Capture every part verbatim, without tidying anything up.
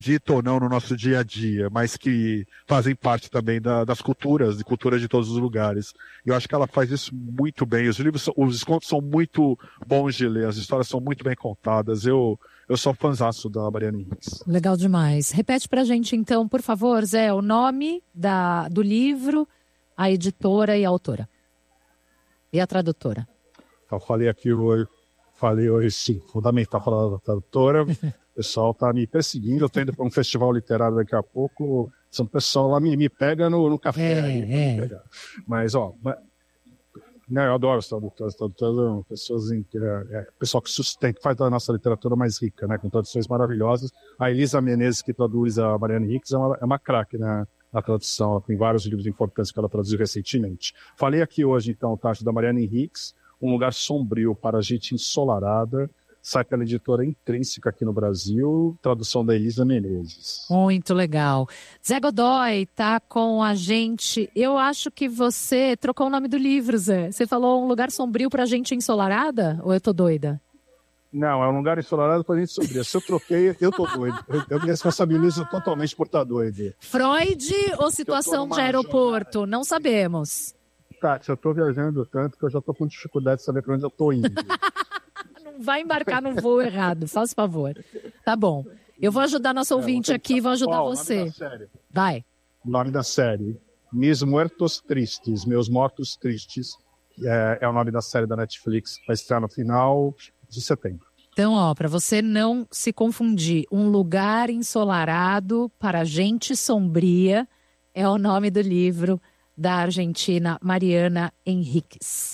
dito ou não no nosso dia a dia, mas que fazem parte também da, das culturas, de culturas de todos os lugares. Eu acho que ela faz isso muito bem. Os livros, os contos são muito bons de ler, as histórias são muito bem contadas. Eu, eu sou fãzaço da Mariana Henriques. Legal demais. Repete pra gente então, por favor, Zé, o nome da, do livro, a editora e a autora. E a tradutora. Eu falei aqui hoje, falei hoje sim, fundamental falar da tradutora. O pessoal tá me perseguindo, eu tô indo para um festival literário daqui a pouco, o pessoal lá me, me pega no, no café. É, aí, é. Mas, ó, mas, né, eu adoro os tradutores, tradutores, pessoas em, é, é, pessoal que sustenta, que faz da nossa literatura mais rica, né, com traduções maravilhosas. A Elisa Menezes, que traduz a Mariana Henriques, é uma, é uma craque, né, na tradução, ela tem vários livros importantes que ela traduziu recentemente. Falei aqui hoje, então, Tati, da Mariana Henriques, Um Lugar Sombrio para Gente Ensolarada, sai pela editora Intrínseca aqui no Brasil, tradução da Elisa Menezes. Muito legal. Zé Godoy tá com a gente. Eu acho que você trocou o nome do livro, Zé. Você falou Um Lugar Sombrio pra Gente Ensolarada? Ou eu tô doida? Não, é Um Lugar Ensolarado pra Gente Sombria. Se eu troquei, eu tô doido. Eu, eu me responsabilizo totalmente por estar doido. Freud ou situação de aeroporto? Jornada. Não sabemos. Tati, eu tô viajando tanto que eu já tô com dificuldade de saber pra onde eu tô indo. Vai embarcar no voo errado, faz favor. Tá bom. Eu vou ajudar nosso ouvinte é, aqui, vou ajudar Qual, você. Vai. O nome da série. Mis Muertos Tristes, Meus Mortos Tristes. É, é o nome da série da Netflix. Vai estrear no final de setembro. Então, ó, para você não se confundir, Um Lugar Ensolarado para Gente Sombria é o nome do livro da argentina Mariana Henriques.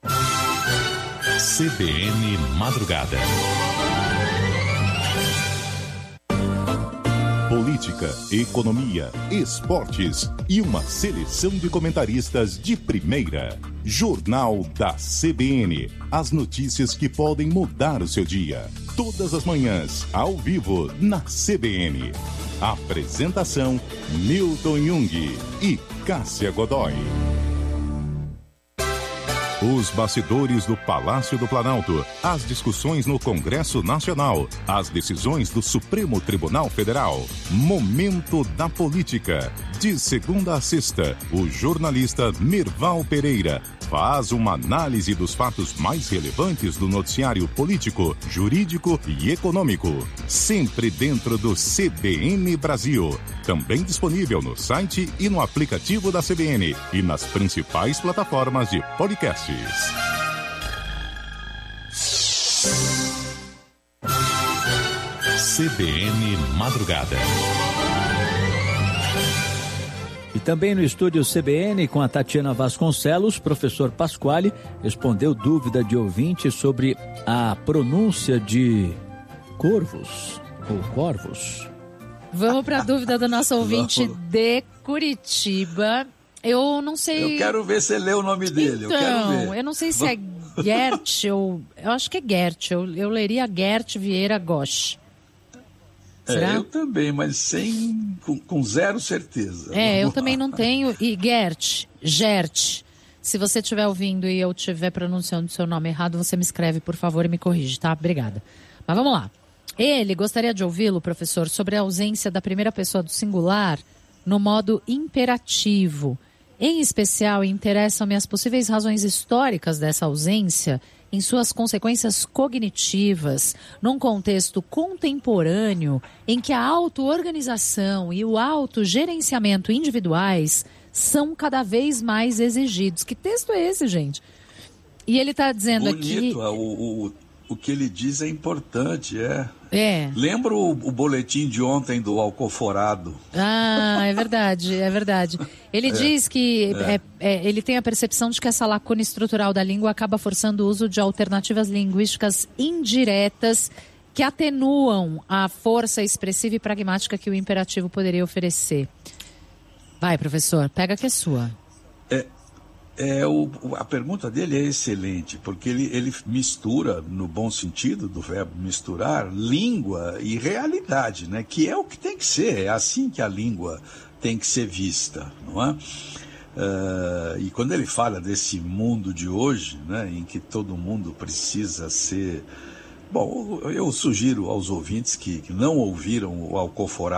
C B N Madrugada. Política, economia, esportes e uma seleção de comentaristas de primeira. Jornal da C B N. As notícias que podem mudar o seu dia. Todas as manhãs, ao vivo, na C B N. Apresentação: Newton Jung e Cássia Godoy. Os bastidores do Palácio do Planalto, as discussões no Congresso Nacional, as decisões do Supremo Tribunal Federal. Momento da Política. De segunda a sexta, o jornalista Mirval Pereira faz uma análise dos fatos mais relevantes do noticiário político, jurídico e econômico. Sempre dentro do C B N Brasil. Também disponível no site e no aplicativo da C B N e nas principais plataformas de podcasts. C B N Madrugada. E também no estúdio C B N com a Tatiana Vasconcelos, professor Pasquale respondeu dúvida de ouvinte sobre a pronúncia de corvos ou corvos. Vamos para a dúvida do nosso ouvinte de Curitiba. Eu não sei... Eu quero ver se ele lê o nome dele, então, eu quero ver. Eu não sei se é Gert ou... Eu acho que é Gert, eu, eu leria Gert Vieira Gosch. Será? É, eu também, mas sem, com, com zero certeza. É, Vamos eu lá. Também não tenho. E Gert, Gert, se você estiver ouvindo e eu estiver pronunciando o seu nome errado, você me escreve, por favor, e me corrige, tá? Obrigada. Mas vamos lá. Ele gostaria de ouvi-lo, professor, sobre a ausência da primeira pessoa do singular no modo imperativo. Em especial, interessam-me as possíveis razões históricas dessa ausência em suas consequências cognitivas, num contexto contemporâneo em que a auto-organização e o autogerenciamento individuais são cada vez mais exigidos. Que texto é esse, gente? E ele está dizendo Bonito, aqui... O, o, o que ele diz é importante, é. É. Lembra o, o boletim de ontem do Alcoforado? Ah, é verdade, é verdade. Ele é, diz que é. É, é, ele tem a percepção de que essa lacuna estrutural da língua acaba forçando o uso de alternativas linguísticas indiretas que atenuam a força expressiva e pragmática que o imperativo poderia oferecer. Vai, professor, pega que é sua. É. É, o, a pergunta dele é excelente, porque ele, ele mistura, no bom sentido do verbo misturar, língua e realidade, né? Que é o que tem que ser, é assim que a língua tem que ser vista, não é? Uh, e quando ele fala desse mundo de hoje, né, em que todo mundo precisa ser Bom, eu sugiro aos ouvintes que não ouviram o Alcoforado